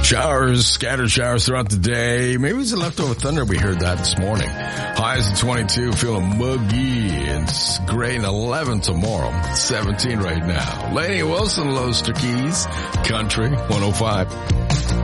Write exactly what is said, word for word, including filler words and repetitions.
Showers, scattered showers throughout the day. Maybe it's a leftover thunder. We heard that this morning. Highs at twenty-two, feeling muggy. It's gray and eleven tomorrow. seventeen right now. Lainey Wilson, Loster Keys, Country one oh five.